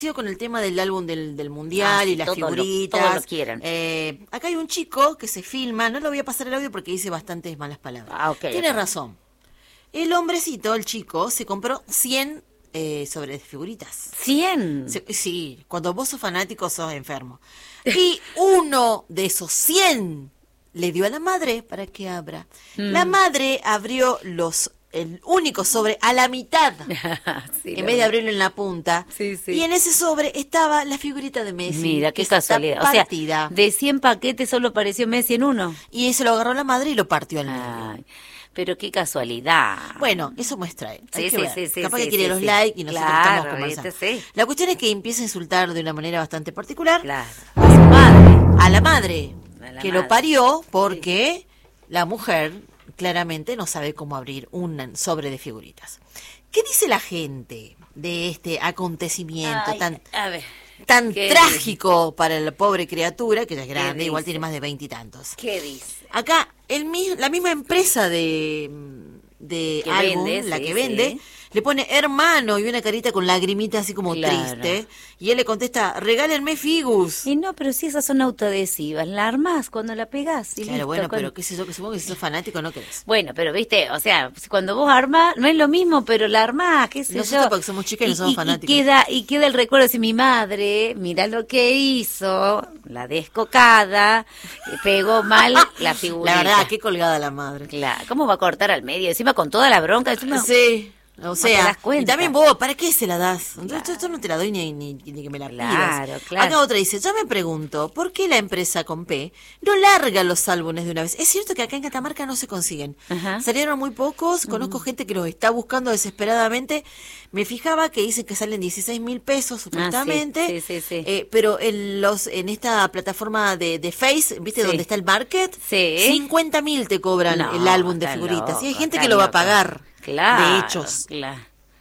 con el tema del álbum del mundial y las figuritas. Todos lo quieren. Acá hay un chico que se filma, no lo voy a pasar el audio porque dice bastantes malas palabras. Tiene razón. El hombrecito, el chico, se compró 100 sobre figuritas. ¿100? Sí, cuando vos sos fanático sos enfermo. Y uno de esos 100 le dio a la madre para que abra. La madre abrió el único sobre a la mitad, en vez de abrirlo en la punta. Sí. Y en ese sobre estaba la figurita de Messi. Mira, qué casualidad. Partida. O sea, de 100 paquetes solo apareció Messi en uno. Y se lo agarró la madre y lo partió al medio. Pero qué casualidad. Bueno, eso muestra él. Sí. Capaz que quiere los likes y nosotros estamos conversando. Sí. La cuestión es que empieza a insultar de una manera bastante particular Claro. A su madre. a la madre que madre. lo parió porque la mujer claramente no sabe cómo abrir un sobre de figuritas. ¿Qué dice la gente de este acontecimiento tan trágico para la pobre criatura, que ya es grande, igual tiene más de 20 y tantos? ¿Qué dice? Acá, la misma empresa de álbum, que vende, le pone hermano y una carita con lagrimita así como triste, y él le contesta, regálenme figus. Y no, pero si esas son autoadhesivas, la armás cuando la pegás. Y claro, listo, bueno, pero qué sé yo, que supongo que si sos fanático no querés. Bueno, pero viste, o sea, cuando vos armás, no es lo mismo, pero la armás, qué sé Nosotros yo. porque somos chicas y no somos fanáticos. Y queda el recuerdo de mi madre, mira lo que hizo, la descocada, pegó mal la figurita. La verdad, qué colgada la madre. Claro, ¿cómo va a cortar al medio? Encima con toda la bronca. Encima, sí. O sea, no te das cuenta. Y también vos, ¿para qué se la das? Yo no te la doy ni que me la pidas. Claro. Acá otra dice, yo me pregunto, ¿por qué la empresa con P no larga los álbumes de una vez? Es cierto que acá en Catamarca no se consiguen. Salieron muy pocos, conozco gente que los está buscando desesperadamente. Me fijaba que dicen que salen 16.000 pesos supuestamente. Sí. Pero en esta plataforma de Face, ¿viste? Donde está el market, 50.000 te cobran el álbum de figuritas. Y hay gente que lo va a pagar. Claro, de hechos. Claro.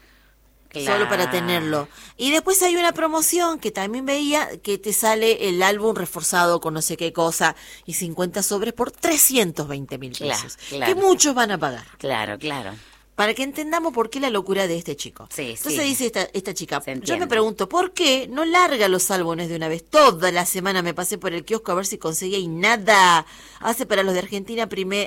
Solo para tenerlo. Y después hay una promoción que también veía que te sale el álbum reforzado con no sé qué cosa y 50 sobres por 320.000 pesos. Que muchos van a pagar. Claro. Para que entendamos por qué la locura de este chico. Entonces dice esta chica, yo me pregunto, ¿por qué no larga los álbumes de una vez? Toda la semana me pasé por el kiosco a ver si conseguía y nada. Hace para los de Argentina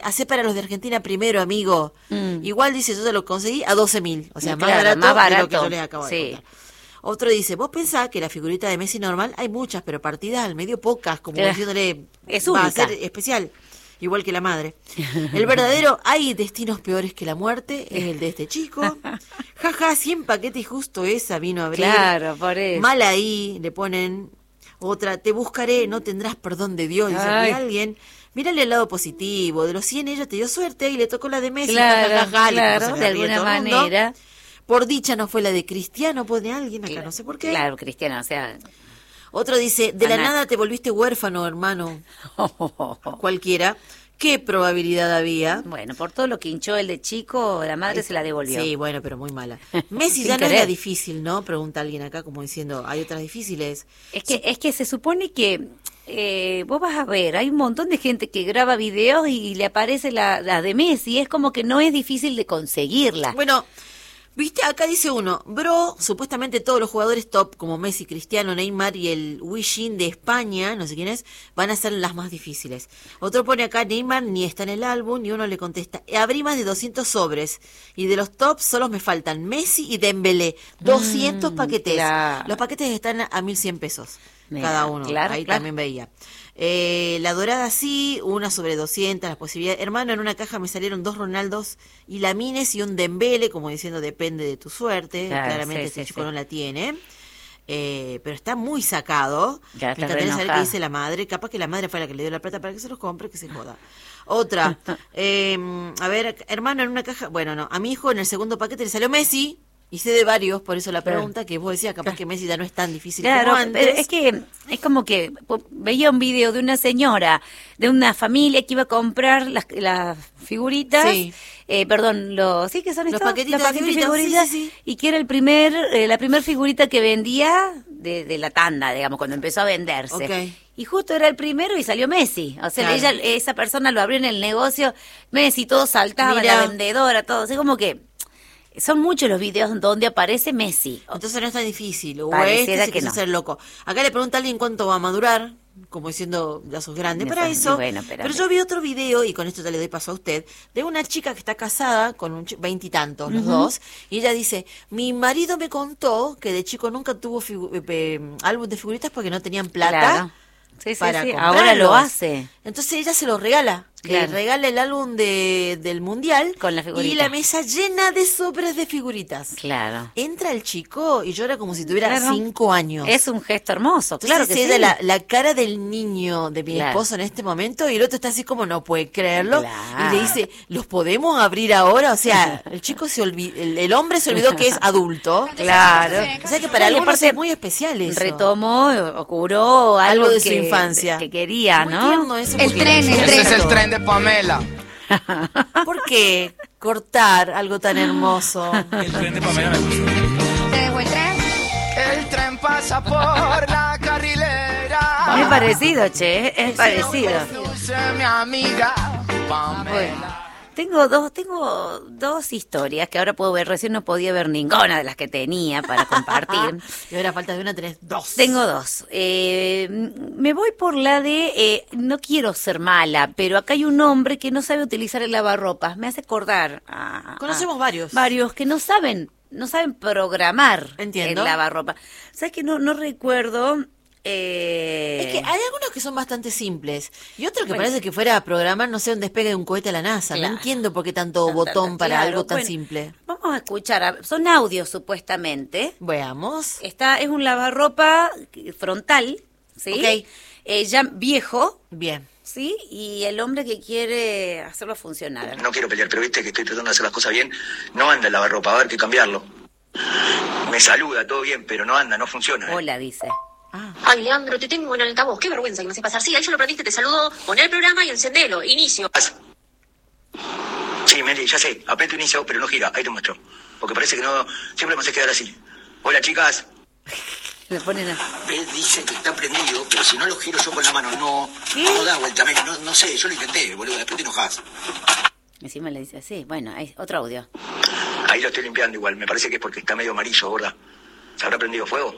primero, amigo. Igual dice, yo te lo conseguí a 12.000. O sea, más barato de lo que yo les acabo de contar. Otro dice, vos pensás que la figurita de Messi normal hay muchas, pero partidas al medio pocas, como diciéndole, va a ser especial. Igual que la madre. El verdadero hay destinos peores que la muerte es el de este chico. Jaja, 100 paquetes justo esa vino a abrir. Claro, por eso. Mal ahí, le ponen otra, te buscaré, no tendrás perdón de Dios. Dice alguien, mírale el lado positivo. De los 100 ella te dio suerte y le tocó la de Messi. Claro, de alguna manera. Por dicha no fue la de Cristiano, pone alguien acá, no sé por qué. Claro, Cristiano, o sea... Otro dice, de la nada te volviste huérfano, hermano. Cualquiera. ¿Qué probabilidad había? Bueno, por todo lo que hinchó el de chico, la madre se la devolvió. Sí, bueno, pero muy mala. Messi ya no era difícil, ¿no? Pregunta alguien acá como diciendo, ¿hay otras difíciles? Es que se supone que vos vas a ver, hay un montón de gente que graba videos y le aparece la de Messi. Es como que no es difícil de conseguirla. Bueno... Viste, acá dice uno, supuestamente todos los jugadores top como Messi, Cristiano, Neymar y el Wishin de España, no sé quién es, van a ser las más difíciles. Otro pone acá, Neymar ni está en el álbum y uno le contesta, abrí más de 200 sobres y de los tops solo me faltan Messi y Dembélé, 200 paquetes. Claro. Los paquetes están a 1.100 pesos cada uno, ahí también veía. La dorada sí, una sobre 200, las posibilidades. Hermano, en una caja me salieron 2 Ronaldos y Lamines y un Dembele, como diciendo depende de tu suerte. Claramente este chico no la tiene. Pero está muy sacado. Me encantaría saber qué dice la madre. Capaz que la madre fue la que le dio la plata para que se los compre, que se joda. Otra, a ver, hermano, en una caja, bueno, no, a mi hijo en el segundo paquete le salió Messi. Y sé de varios, por eso la pregunta, que vos decías, capaz que Messi ya no es tan difícil como antes. Pero es que es como que veía un video de una señora, de una familia que iba a comprar las figuritas, que son los paquetitos de figuritas, y que era la primer figurita que vendía de la tanda, digamos, cuando empezó a venderse. Y justo era el primero y salió Messi. O sea, esa persona lo abrió en el negocio, Messi, todo saltaba, la vendedora, todo. Así como que... Son muchos los videos donde aparece Messi. Entonces no es tan difícil. O pareciera se que quiso hacer loco. Acá le pregunta a alguien cuánto va a madurar, como diciendo, ya sos grande para eso. Bueno, pero yo vi otro video, y con esto ya le doy paso a usted, de una chica que está casada con un 20 y tantos, los dos, y ella dice, mi marido me contó que de chico nunca tuvo álbum de figuritas porque no tenían plata. Claro. Sí, ahora lo hace. Entonces ella se lo regala. Le regala el álbum del mundial con la figurita. Y la mesa llena de sobres de figuritas. Claro. Entra el chico y llora como si tuviera 5 años. Es un gesto hermoso, entonces, claro que sí. La cara del niño de mi esposo en este momento, y el otro está así como no puede creerlo. Y le dice, ¿los podemos abrir ahora? O sea, el chico se olvidó, el hombre se olvidó que es adulto. Claro. O sea que para algunos es muy especial eso. Retomó o curó algo de su infancia. Que quería, muy ¿no? Tierno eso, el tren. Ese es el tren de Pamela. ¿Por qué cortar algo tan hermoso? El tren de Pamela me gusta. ¿Te dejó el tren? El tren pasa por la carrilera. Es parecido, che, es parecido. Mi amiga Pamela. Tengo dos historias que ahora puedo ver. Recién no podía ver ninguna de las que tenía para compartir. Y ahora falta de una, tenés 2. Tengo 2. Me voy por la de, no quiero ser mala, pero acá hay un hombre que no sabe utilizar el lavarropas. Me hace acordar Conocemos varios. Varios que no saben programar. Entiendo. El lavarropas. ¿Sabes que no recuerdo? Es que hay algunos que son bastante simples y otros que parece que fuera a programar, no sé, un despegue de un cohete a la NASA. No entiendo por qué tanto botón para algo tan simple. Vamos a escuchar, son audios supuestamente. Veamos. Es un lavarropa frontal, ¿sí? Ya viejo. Bien. Sí, y el hombre que quiere hacerlo funcionar. No quiero pelear, pero viste que estoy tratando de hacer las cosas bien. No anda el lavarropa, va a haber que cambiarlo. Me saluda, todo bien, pero no anda, no funciona. Hola, dice. Ay, Leandro, te tengo en el altavoz. Qué vergüenza que me hace pasar. Sí, ahí ya lo prendiste, te saludo. Poné el programa y encendelo. Inicio. Sí, Meli, ya sé. Aprieto inicio, pero no gira. Ahí te muestro. Porque parece que no... Siempre me hace quedar así. Hola, chicas. Le ponen Dice que está prendido, pero si no lo giro yo con la mano, no da vuelta. No sé, yo lo intenté, boludo. Después te enojas. Encima le dice así. Bueno, hay otro audio. Ahí lo estoy limpiando igual. Me parece que es porque está medio amarillo, gorda. ¿Se habrá prendido fuego?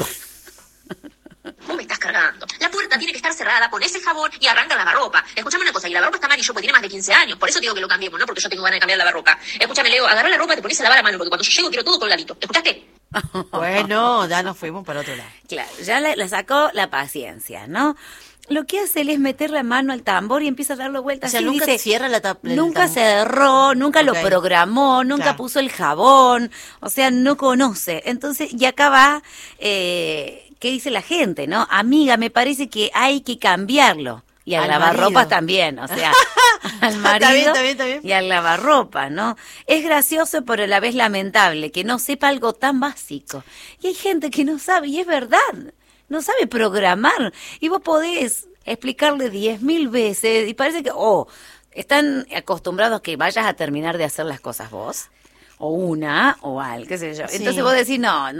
Vos me estás cargando. La puerta tiene que estar cerrada, ponés el jabón y arranca el lavarropa. Escúchame una cosa, y el lavarropa está amarillo porque tiene más de 15 años. Por eso te digo que lo cambiemos, no porque yo tengo ganas de cambiar el lavarropa. Escúchame, Leo, agarrá la ropa y te ponés a lavar a mano, porque cuando yo llego quiero todo colgadito. ¿Escuchaste? Bueno, ya nos fuimos para otro lado. Claro, ya le sacó la paciencia, ¿no? Lo que hace él es meter la mano al tambor y empieza a darle vueltas. O sea, así, nunca dice, cierra la tapa. Nunca cerró, nunca lo programó, nunca puso el jabón, o sea, no conoce. Entonces, y acá va, ¿qué dice la gente, no? Amiga, me parece que hay que cambiarlo. Y al lavarropas también, o sea, al marido está bien. Y al lavarropas, ¿no? Es gracioso, pero a la vez lamentable que no sepa algo tan básico. Y hay gente que no sabe, y es verdad. No sabe programar y vos podés explicarle 10.000 veces y parece que, están acostumbrados que vayas a terminar de hacer las cosas vos, o una, o al, qué sé yo. Sí. Entonces vos decís,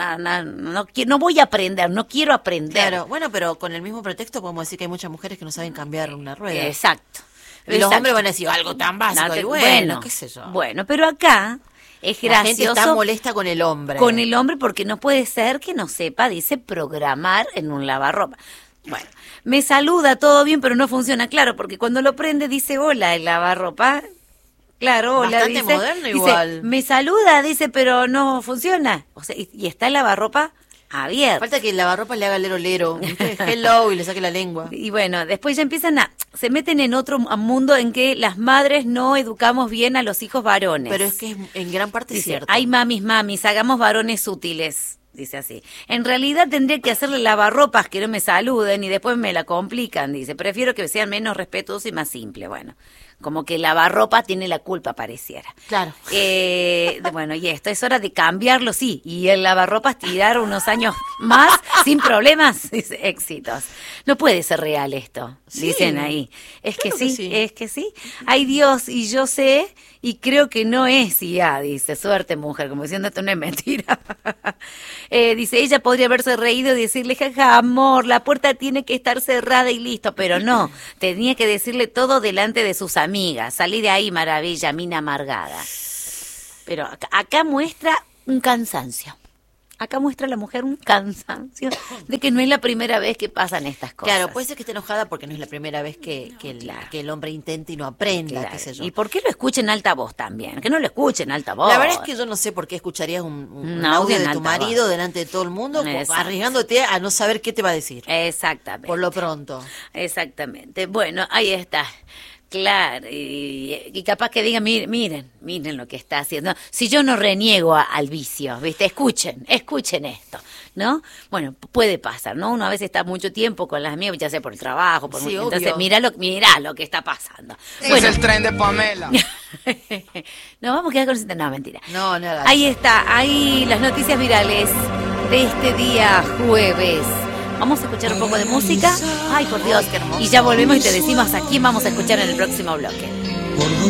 no voy a aprender, no quiero aprender. Claro, bueno, pero con el mismo pretexto podemos decir que hay muchas mujeres que no saben cambiar una rueda. Exacto. Y los hombres van a decir algo tan básico, y bueno, qué sé yo. Bueno, pero acá... Es gracioso. La gente está molesta con el hombre. Con el hombre porque no puede ser que no sepa, dice, programar en un lavarropa. Bueno, me saluda, todo bien, pero no funciona, claro, porque cuando lo prende dice, hola, el lavarropa. Claro, hola, bastante dice. Moderno igual. Dice, me saluda, dice, pero no funciona. O sea, y está el lavarropa abierto. Falta que el lavarropa le haga lero, ¿viste? Hello, y le saque la lengua. Y bueno, después ya se meten en otro mundo en que las madres no educamos bien a los hijos varones. Pero es que es en gran parte dice, cierto. Ay, mamis, hagamos varones útiles. Dice así. En realidad tendría que hacerle lavarropas que no me saluden y después me la complican, dice. Prefiero que sean menos respetuosos y más simples. Bueno, como que el lavarropas tiene la culpa, pareciera. Claro. Bueno, y esto es hora de cambiarlo, sí. Y el lavarropas tirar unos años más sin problemas, dice, éxitos. No puede ser real esto, dicen ahí. Es que sí, es que sí. Ay Dios, y yo sé, y creo que no es IA, dice. Suerte, mujer, como diciendo esto no es mentira. Dice, ella podría haberse reído y decirle, jaja, amor, la puerta tiene que estar cerrada y listo, pero no, tenía que decirle todo delante de sus amigas. Salí de ahí, maravilla, mina amargada. Pero acá muestra un cansancio. Acá muestra la mujer un cansancio de que no es la primera vez que pasan estas cosas. Claro, puede ser que esté enojada porque no es la primera vez que el hombre intente y no aprenda, qué sé yo. ¿Y por qué lo escucha en alta voz también? Que no lo escuche en alta voz. La verdad es que yo no sé por qué escucharías un audio de tu marido delante de todo el mundo, arriesgándote a no saber qué te va a decir. Exactamente. Por lo pronto. Exactamente. Bueno, ahí está. Claro, y capaz que digan, miren lo que está haciendo. Si yo no reniego al vicio, ¿viste? Escuchen esto, ¿no? Bueno, puede pasar, ¿no? Uno a veces está mucho tiempo con las amigas, ya sea por el trabajo, entonces mirá lo que está pasando. Es el tren de Pamela. Nos vamos a quedar con... No, mentira. No, nada. Ahí está, ahí las noticias virales de este día jueves. Vamos a escuchar un poco de música. Ay, por Dios, qué hermoso. Y ya volvemos y te decimos a quién vamos a escuchar en el próximo bloque.